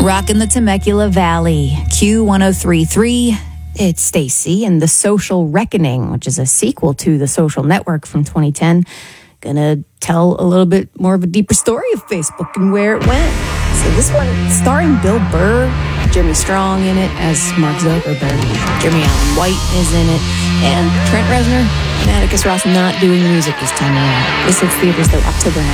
Rockin' the Temecula Valley, Q1033. It's Stacy and The Social Reckoning, which is a sequel to The Social Network from 2010. Gonna tell a little bit more of a deeper story of Facebook and where it went. So this one, starring Bill Burr, Jeremy Strong in it as Mark Zuckerberg, Jeremy Allen White is in it, and Trent Reznor and Atticus Ross not doing music this time around. This hits theaters though October 9th.